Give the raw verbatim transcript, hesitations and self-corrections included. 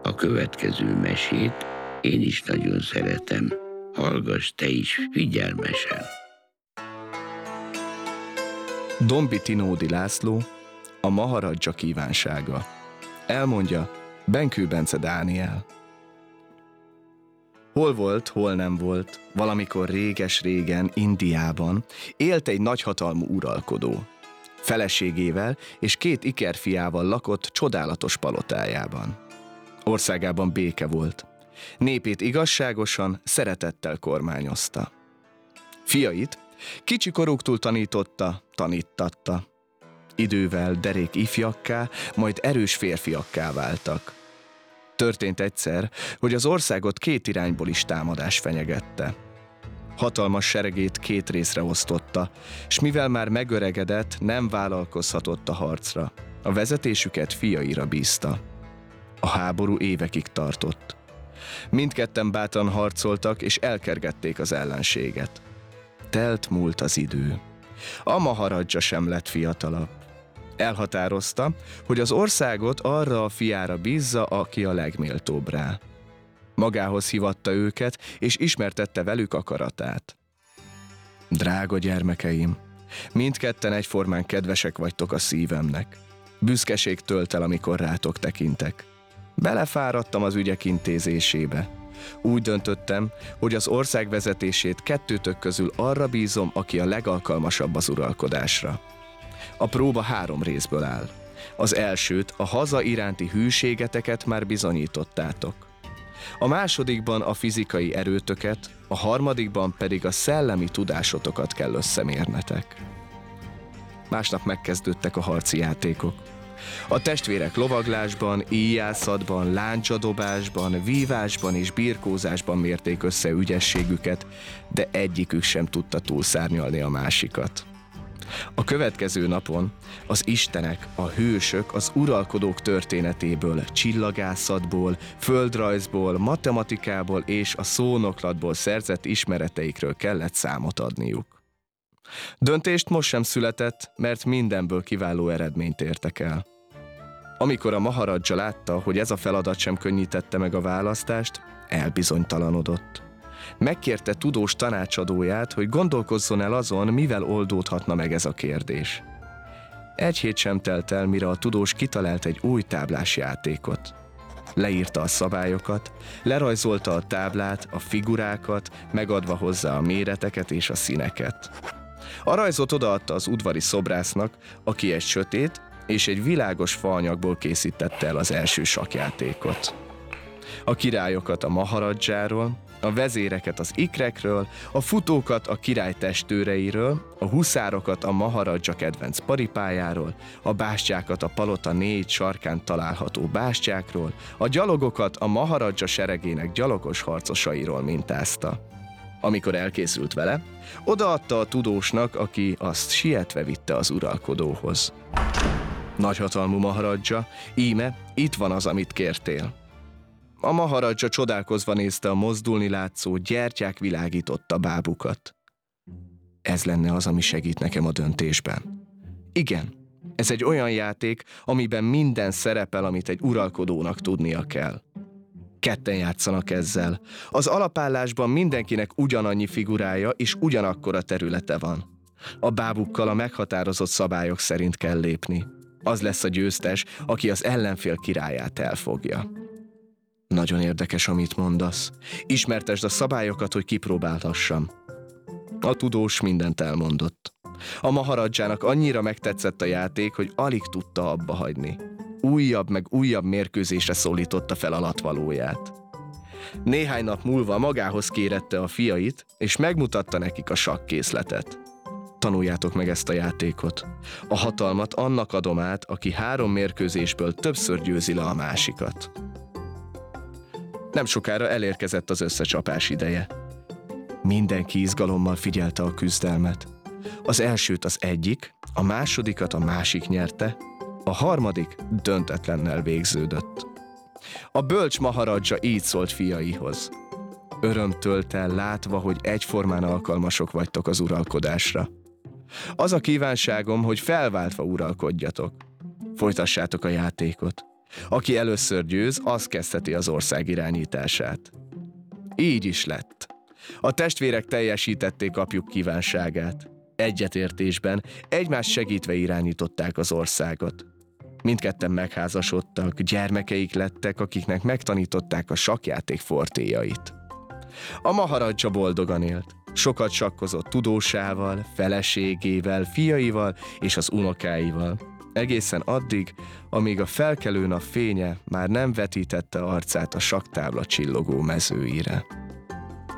A következő mesét én is nagyon szeretem. Hallgass te is figyelmesen. Dombi Tinódi László, a Maharadzsa kívánsága. Elmondja Benkő Bence Dániel. Hol volt, hol nem volt, valamikor réges-régen Indiában élt egy nagyhatalmú uralkodó. Feleségével és két ikerfiával lakott csodálatos palotájában. Országában béke volt. Népét igazságosan, szeretettel kormányozta. Fiait kicsi koruktól tanította, tanítatta. Idővel derék ifjakká, majd erős férfiakká váltak. Történt egyszer, hogy az országot két irányból is támadás fenyegette. Hatalmas seregét két részre osztotta, s mivel már megöregedett, nem vállalkozhatott a harcra. A vezetésüket fiaira bízta. A háború évekig tartott. Mindketten bátran harcoltak, és elkergették az ellenséget. Telt múlt az idő. A Maharadzsa sem lett fiatalabb. Elhatározta, hogy az országot arra a fiára bízza, aki a legméltóbb rá. Magához hívatta őket, és ismertette velük akaratát. Drága gyermekeim, mindketten egyformán kedvesek vagytok a szívemnek. Büszkeség tölt el, amikor rátok tekintek. Belefáradtam az ügyek intézésébe. Úgy döntöttem, hogy az ország vezetését kettőtök közül arra bízom, aki a legalkalmasabb az uralkodásra. A próba három részből áll. Az elsőt, a haza iránti hűségeteket már bizonyítottátok. A másodikban a fizikai erőtöket, a harmadikban pedig a szellemi tudásotokat kell összemérnetek. Másnap megkezdődtek a harci játékok. A testvérek lovaglásban, íjászatban, láncsadobásban, vívásban és birkózásban mérték össze ügyességüket, de egyikük sem tudta túlszárnyalni a másikat. A következő napon az istenek, a hősök az uralkodók történetéből, csillagászatból, földrajzból, matematikából és a szónoklatból szerzett ismereteikről kellett számot adniuk. Döntést most sem született, mert mindenből kiváló eredményt értek el. Amikor a Maharadzsa látta, hogy ez a feladat sem könnyítette meg a választást, elbizonytalanodott. Megkérte tudós tanácsadóját, hogy gondolkozzon el azon, mivel oldódhatna meg ez a kérdés. Egy hét sem telt el, mire a tudós kitalált egy új táblás játékot. Leírta a szabályokat, lerajzolta a táblát, a figurákat, megadva hozzá a méreteket és a színeket. A rajzot odaadta az udvari szobrásznak, aki egy sötét és egy világos faanyagból készítette el az első sakkjátékot. A királyokat a Maharadzsáról, a vezéreket az ikrekről, a futókat a király testőreiről, a huszárokat a Maharadzsa kedvenc paripájáról, a bástyákat a palota négy sarkán található bástyákról, a gyalogokat a Maharadzsa seregének gyalogos harcosairól mintázta. Amikor elkészült vele, odaadta a tudósnak, aki azt sietve vitte az uralkodóhoz. Nagyhatalmú Maharadzsa, íme itt van az, amit kértél. A Maharadzsa csodálkozva nézte a mozdulni látszó, gyertyák világította bábukat. Ez lenne az, ami segít nekem a döntésben. Igen, ez egy olyan játék, amiben minden szerepel, amit egy uralkodónak tudnia kell. Ketten játszanak ezzel. Az alapállásban mindenkinek ugyanannyi figurája és ugyanakkora területe van. A bábukkal a meghatározott szabályok szerint kell lépni. Az lesz a győztes, aki az ellenfél királyát elfogja. Nagyon érdekes, amit mondasz. Ismertesd a szabályokat, hogy kipróbálhassam. A tudós mindent elmondott. A Maharadzsának annyira megtetszett a játék, hogy alig tudta abba hagyni. Újabb meg újabb mérkőzésre szólította fel alatvalóját. Néhány nap múlva magához kérette a fiait, és megmutatta nekik a sakkészletet. Tanuljátok meg ezt a játékot. A hatalmat annak adom át, aki három mérkőzésből többször győzi le a másikat. Nem sokára elérkezett az összecsapás ideje. Mindenki izgalommal figyelte a küzdelmet. Az elsőt az egyik, a másodikat a másik nyerte, a harmadik döntetlennel végződött. A bölcs Maharadzsa így szólt fiaihoz. Öröm tölt el látva, hogy egyformán alkalmasok vagytok az uralkodásra. Az a kívánságom, hogy felváltva uralkodjatok. Folytassátok a játékot. Aki először győz, az kezdheti az ország irányítását. Így is lett. A testvérek teljesítették apjuk kívánságát. Egyetértésben, egymást segítve irányították az országot. Mindketten megházasodtak, gyermekeik lettek, akiknek megtanították a sakkjáték fortéjait. A maharadzsa boldogan élt. Sokat sakkozott tudósával, feleségével, fiaival és az unokáival. Egészen addig, amíg a felkelő nap fénye már nem vetítette arcát a sakktábla csillogó mezőire.